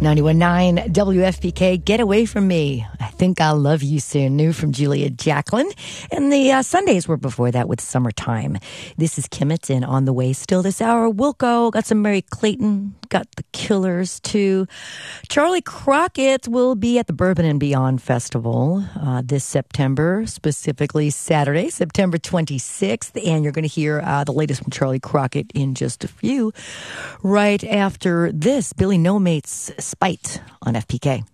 91.9 WFPK, Get Away From Me. I Think I'll Love You Soon, new from Julia Jacqueline. And the Sundays were before that with Summertime. This is Kimmett, and on the way still this hour, Wilco, got some Mary Clayton, got the Killers too. Charlie Crockett will be at the Bourbon and Beyond Festival this September, specifically Saturday, September 26th. And you're going to hear the latest from Charlie Crockett in just a few. Right after this, Billy No Mate's Spite on FPK.